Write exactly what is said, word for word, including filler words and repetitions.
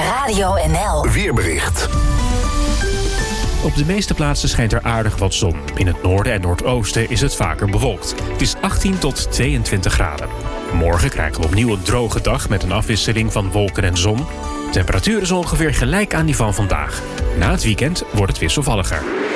Radio N L. Weerbericht. Op de meeste plaatsen schijnt er aardig wat zon. In het noorden en noordoosten is het vaker bewolkt. Het is achttien tot tweeëntwintig graden. Morgen krijgen we opnieuw een droge dag met een afwisseling van wolken en zon. De temperatuur is ongeveer gelijk aan die van vandaag. Na het weekend wordt het wisselvalliger.